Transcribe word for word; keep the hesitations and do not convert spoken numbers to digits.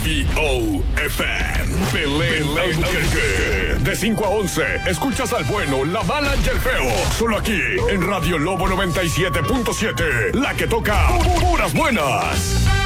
B O F M. Belén Albuquerque. De cinco a once, escuchas al bueno, la mala y el feo. Solo aquí, en Radio Lobo noventa y siete punto siete. La que toca puras buenas.